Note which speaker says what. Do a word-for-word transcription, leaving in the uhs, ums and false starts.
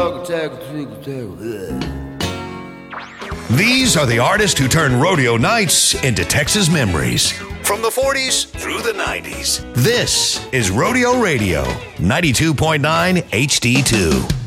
Speaker 1: These are the artists who turned rodeo nights into Texas memories. From the forties through the nineties. This is Rodeo Radio, ninety-two point nine H D two.